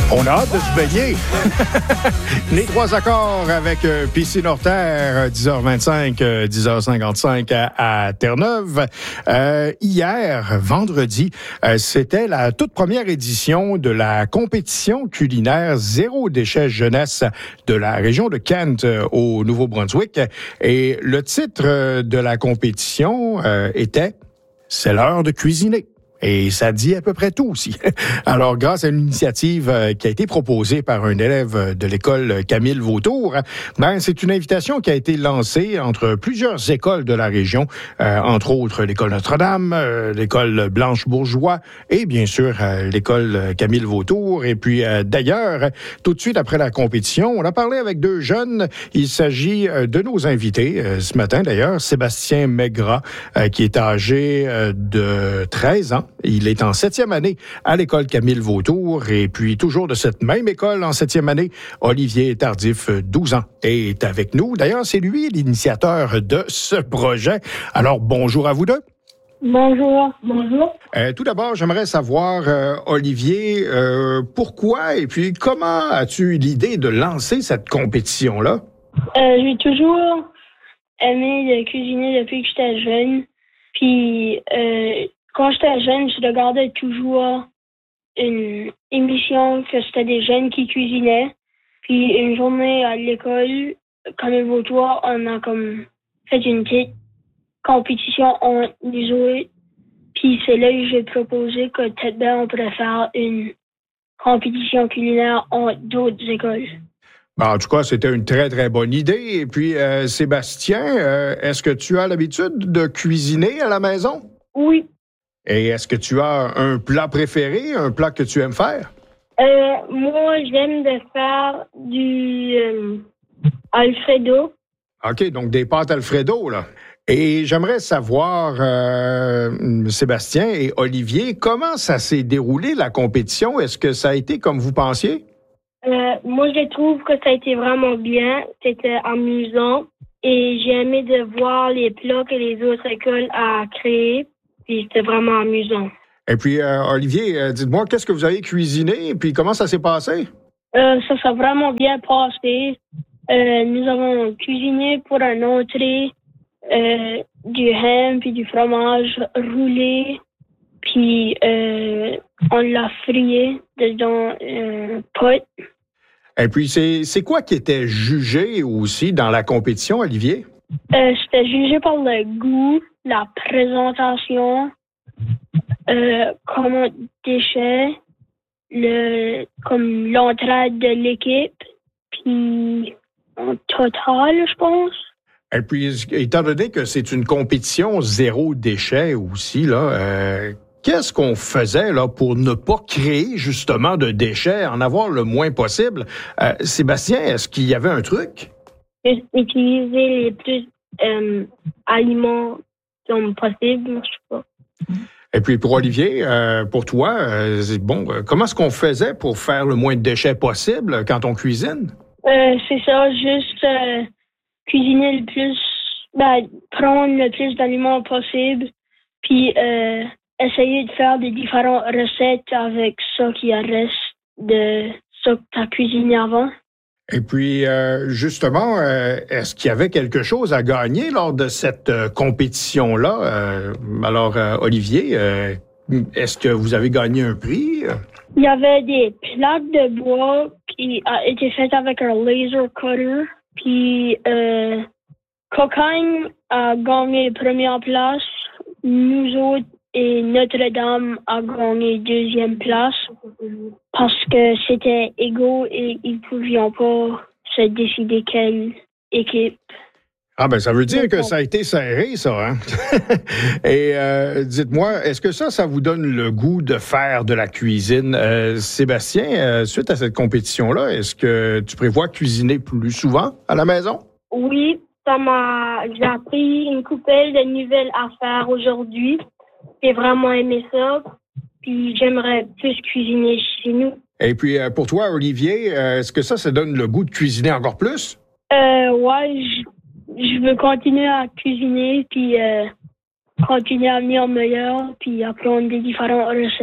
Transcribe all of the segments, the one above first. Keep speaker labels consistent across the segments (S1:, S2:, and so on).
S1: On a hâte de se baigner. Les trois accords avec Piscine hors terre, 10h25, 10h55 à Terre-Neuve. Hier, vendredi, c'était la toute première édition de la compétition culinaire Zéro déchet jeunesse de la région de Kent au Nouveau-Brunswick. Et le titre de la compétition était « C'est l'heure de cuisiner ». Et ça dit à peu près tout aussi. Alors, grâce à une initiative qui a été proposée par un élève de l'école Camille Vautour, c'est une invitation qui a été lancée entre plusieurs écoles de la région, entre autres l'école Notre-Dame, l'école Blanche-Bourgeois et bien sûr l'école Camille Vautour. Et puis d'ailleurs, tout de suite après la compétition, on a parlé avec deux jeunes. Il s'agit de nos invités ce matin d'ailleurs, Sébastien Maigrat, qui est âgé de 13 ans. Il est en 7e année à l'école Camille Vautour et puis toujours de cette même école en 7e année, Olivier Tardif, 12 ans, est avec nous. D'ailleurs, c'est lui l'initiateur de ce projet. Alors, bonjour à vous deux.
S2: Bonjour. Bonjour.
S1: Tout d'abord, j'aimerais savoir, Olivier, pourquoi et puis comment as-tu eu l'idée de lancer cette compétition-là?
S2: J'ai toujours aimé cuisiner depuis que j'étais jeune. Puis, quand j'étais jeune, je regardais toujours une émission que c'était des jeunes qui cuisinaient. Puis une journée à l'école, comme un vautour, on a comme fait une petite compétition entre nous autres. Puis c'est là que j'ai proposé que peut-être bien on pourrait faire une compétition culinaire entre d'autres écoles.
S1: En tout cas, c'était une très, très bonne idée. Et puis, Sébastien, est-ce que tu as l'habitude de cuisiner à la maison?
S2: Oui.
S1: Et est-ce que tu as un plat préféré, un plat que tu aimes faire?
S2: Moi, j'aime de faire du Alfredo.
S1: OK, donc des pâtes Alfredo, là. Et j'aimerais savoir, Sébastien et Olivier, comment ça s'est déroulé, la compétition? Est-ce que ça a été comme vous pensiez?
S2: Moi, je trouve que ça a été vraiment bien. C'était amusant. Et j'ai aimé de voir les plats que les autres écoles ont créés. Puis c'était vraiment amusant.
S1: Et puis, Olivier, dites-moi, qu'est-ce que vous avez cuisiné et puis comment ça s'est passé?
S2: Ça s'est vraiment bien passé. Nous avons cuisiné pour un entrée du ham puis du fromage roulé. Puis on l'a frié dans un pot.
S1: Et puis, c'est quoi qui était jugé aussi dans la compétition, Olivier?
S2: C'était jugé par le goût, la présentation, comme déchet, comme l'entraide de l'équipe, puis en total, je pense.
S1: Et puis, étant donné que c'est une compétition zéro déchet aussi, là, qu'est-ce qu'on faisait là pour ne pas créer justement de déchets, en avoir le moins possible? Sébastien, est-ce qu'il y avait un truc?
S2: Utiliser les plus aliments comme possible, je sais pas.
S1: Et puis pour Olivier, pour toi, comment est-ce qu'on faisait pour faire le moins de déchets possible quand on cuisine?
S2: C'est ça, juste cuisiner le plus, prendre le plus d'aliments possible, puis essayer de faire des différentes recettes avec ça qui reste de ça que tu as cuisiné avant.
S1: Et puis, justement, est-ce qu'il y avait quelque chose à gagner lors de cette compétition-là? Alors, Olivier, est-ce que vous avez gagné un prix?
S2: Il y avait des plaques de bois qui ont été faites avec un laser cutter. Puis, Cocagne a gagné première place. Nous autres et Notre-Dame a gagné deuxième place parce que c'était égaux et ils ne pouvaient pas se décider quelle équipe.
S1: Ah ben ça veut dire que ça a été serré, ça, hein? Et dites-moi, est-ce que ça vous donne le goût de faire de la cuisine? Sébastien, suite à cette compétition-là, est-ce que tu prévois cuisiner plus souvent à la maison?
S2: Oui, j'ai appris une coupelle de nouvelles affaires aujourd'hui. J'ai vraiment aimé ça, puis j'aimerais plus cuisiner chez nous.
S1: Et puis, pour toi, Olivier, est-ce que ça donne le goût de cuisiner encore plus?
S2: Ouais, je veux continuer à cuisiner, puis continuer à venir meilleur, puis apprendre des différentes recettes.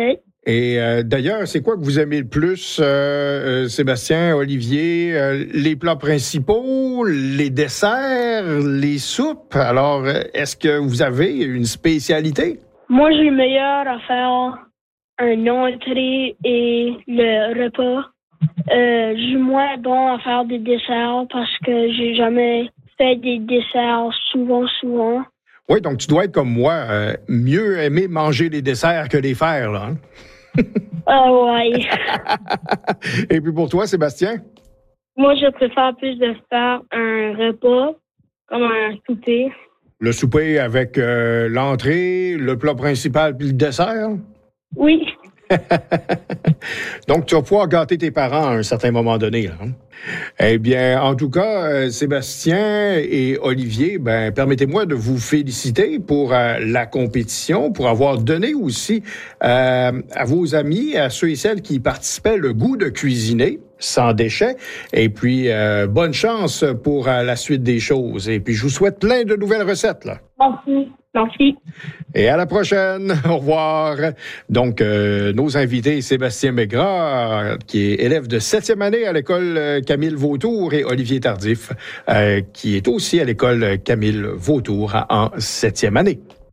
S1: Et d'ailleurs, c'est quoi que vous aimez le plus, Sébastien, Olivier? Les plats principaux, les desserts, les soupes? Alors, est-ce que vous avez une spécialité?
S2: Moi, je suis meilleur à faire un entrée et le repas. Je suis moins bon à faire des desserts parce que j'ai jamais fait des desserts souvent.
S1: Oui, donc tu dois être comme moi, mieux aimer manger les desserts que les faire, là. Hein?
S2: Ah ouais.
S1: Et puis pour toi, Sébastien?
S2: Moi, je préfère plus de faire un repas, comme un souper.
S1: Le souper avec l'entrée, le plat principal puis le dessert?
S2: Oui.
S1: Donc, tu vas pouvoir gâter tes parents à un certain moment donné, là. Hein? Eh bien, en tout cas, Sébastien et Olivier, permettez-moi de vous féliciter pour la compétition, pour avoir donné aussi à vos amis, à ceux et celles qui participaient, le goût de cuisiner sans déchets. Et puis, bonne chance pour la suite des choses. Et puis, je vous souhaite plein de nouvelles recettes, là.
S2: Merci.
S1: Et à la prochaine. Au revoir. Donc, nos invités, Sébastien Maigrat, qui est élève de 7e année à l'école Camille Vautour, et Olivier Tardif, qui est aussi à l'école Camille Vautour en 7e année.